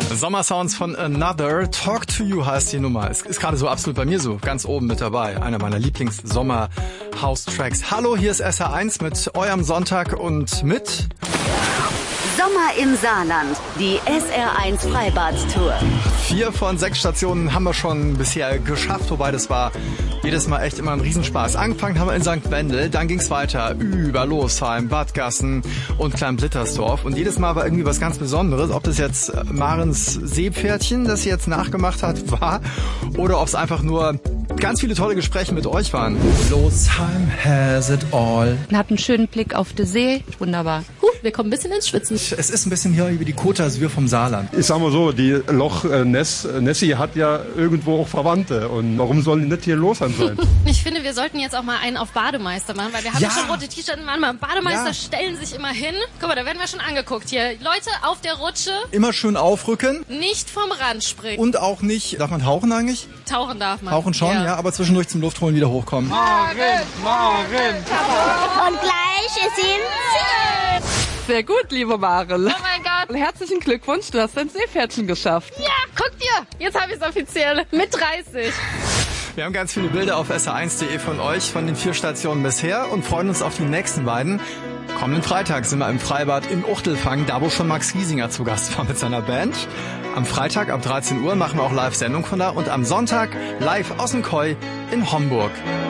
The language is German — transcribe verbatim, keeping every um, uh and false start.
Sommersounds von Another. Talk to You heißt die Nummer. Ist, ist gerade so absolut bei mir so ganz oben mit dabei. Einer meiner Lieblings-Sommer-House-Tracks. Hallo, hier ist S R eins mit eurem Sonntag und mit... Sommer im Saarland, die S R eins Freibad-Tour. Vier von sechs Stationen haben wir schon bisher geschafft, wobei das war jedes Mal echt immer ein Riesenspaß. Angefangen haben wir in Sankt Wendel, dann ging's weiter über Losheim, Bad Gassen und Klein-Blittersdorf. Und jedes Mal war irgendwie was ganz Besonderes, ob das jetzt Marens Seepferdchen, das sie jetzt nachgemacht hat, war, oder ob es einfach nur ganz viele tolle Gespräche mit euch waren. Losheim has it all. Man hat einen schönen Blick auf die See, wunderbar. Huh, wir kommen ein bisschen ins Schwitzen. Es ist ein bisschen hier über die Côte d'Azur vom Saarland. Ich sag mal so, die Loch äh, Ness, Nessie hat ja irgendwo auch Verwandte. Und warum sollen die nicht hier Losheim sein? Ich finde, wir sollten jetzt auch mal einen auf Bademeister machen, weil wir haben ja, ja schon rote T-Shirts an. Bademeister ja. stellen sich immer hin. Guck mal, da werden wir schon angeguckt hier. Leute auf der Rutsche. Immer schön aufrücken. Nicht vom Rand springen. Und auch nicht, darf man tauchen eigentlich? Tauchen darf man. Tauchen schon, ja, ja aber zwischendurch zum Luftholen wieder hochkommen. Maren, Maren. Und gleich ist sie im Ziel. Sehr gut, liebe Maren. Oh mein Gott. Herzlichen Glückwunsch, du hast dein Seepferdchen geschafft. Ja, guck dir. Jetzt habe ich es offiziell. Mit dreißig. Wir haben ganz viele Bilder auf S R eins punkt de von euch, von den vier Stationen bisher und freuen uns auf die nächsten beiden. Kommenden Freitag sind wir im Freibad in Uchtelfang, da wo schon Max Giesinger zu Gast war mit seiner Band. Am Freitag ab dreizehn Uhr machen wir auch Live-Sendung von da und am Sonntag live aus dem Koi in Homburg.